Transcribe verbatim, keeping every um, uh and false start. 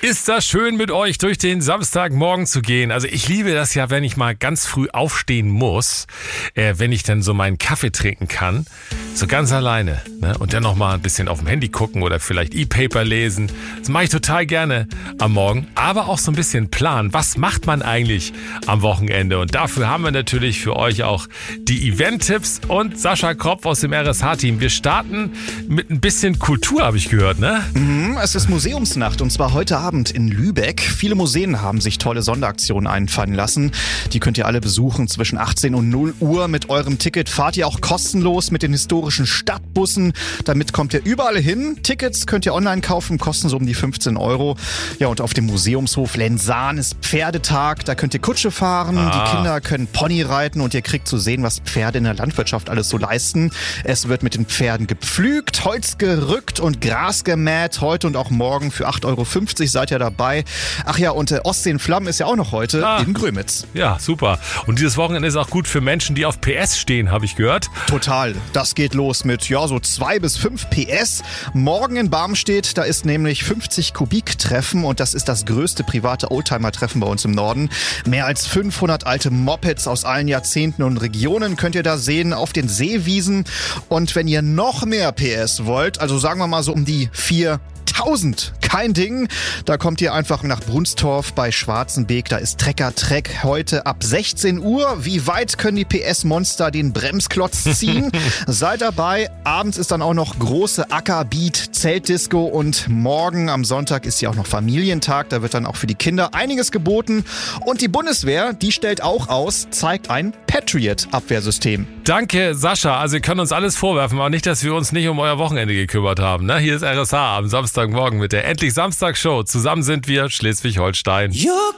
Ist das schön, mit euch durch den Samstagmorgen zu gehen. Also ich liebe das ja, wenn ich mal ganz früh aufstehen muss, äh, wenn ich dann so meinen Kaffee trinken kann, so ganz alleine, ne? Und dann noch mal ein bisschen auf dem Handy gucken oder vielleicht E-Paper lesen. Das mache ich total gerne am Morgen, aber auch so ein bisschen planen. Was macht man eigentlich am Wochenende? Und dafür haben wir natürlich für euch auch die Event-Tipps und Sascha Kropf aus dem R S H-Team. Wir starten mit ein bisschen Kultur, habe ich gehört, ne? Mhm, es ist Museumsnacht und zwar heute Abend in Lübeck. Viele Museen haben sich tolle Sonderaktionen einfallen lassen. Die könnt ihr alle besuchen zwischen achtzehn und null Uhr. Mit eurem Ticket fahrt ihr auch kostenlos mit den historischen Stadtbussen. Damit kommt ihr überall hin. Tickets könnt ihr online kaufen, kosten so um die fünfzehn Euro. Ja, und auf dem Museumshof Lensahn ist Pferdetag. Da könnt ihr Kutsche fahren, Ah. die Kinder können Pony reiten und ihr kriegt zu sehen, was Pferde in der Landwirtschaft alles so leisten. Es wird mit den Pferden gepflügt, Holz gerückt und Gras gemäht. Heute und auch morgen für acht Euro fünfzig seid ihr dabei. Ach ja, und äh, Ostsee in Flammen ist ja auch noch heute Ah. in Grömitz. Ja, super. Und dieses Wochenende ist auch gut für Menschen, die auf P S stehen, habe ich gehört. Total. Das geht los mit ja so zwei bis fünf P S. Morgen in Barmstedt, da ist nämlich fünfzig Kubik-Treffen und das ist das größte private Oldtimer-Treffen bei uns im Norden. Mehr als fünfhundert alte Mopeds aus allen Jahrzehnten und Regionen könnt ihr da sehen auf den Seewiesen. Und wenn ihr noch mehr P S wollt, also sagen wir mal so um die viertausend, kein Ding. Da kommt ihr einfach nach Brunstorf bei Schwarzenbeek. Da ist Trecker Trek heute ab sechzehn Uhr. Wie weit können die P S-Monster den Bremsklotz ziehen? Seid dabei. Abends ist dann auch noch große Ackerbeat, Zeltdisco und morgen am Sonntag ist ja auch noch Familientag. Da wird dann auch für die Kinder einiges geboten. Und die Bundeswehr, die stellt auch aus, zeigt ein Patriot-Abwehrsystem. Danke, Sascha. Also ihr könnt uns alles vorwerfen, aber nicht, dass wir uns nicht um euer Wochenende gekümmert haben. Ne? Hier ist R S H am Samstagmorgen mit der Endlich Samstag Show. Zusammen sind wir Schleswig-Holstein.